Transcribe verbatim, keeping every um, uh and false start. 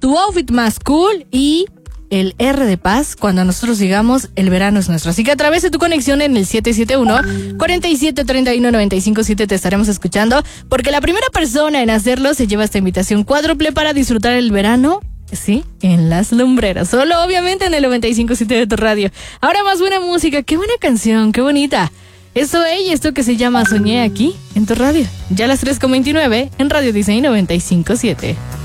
tu outfit más cool y el R de paz cuando nosotros digamos el verano es nuestro. Así que a través de tu conexión en el siete siete uno, cuatro siete tres uno, nueve cinco siete te estaremos escuchando, porque la primera persona en hacerlo se lleva esta invitación cuádruple para disfrutar el verano, sí, en las lumbreras. Solo obviamente en el noventa y cinco punto siete de tu radio. Ahora más buena música, qué buena canción, qué bonita. Eso es, y esto que se llama Soñé aquí en tu radio. Ya a las tres con veintinueve en Radio Disney noventa y cinco punto siete.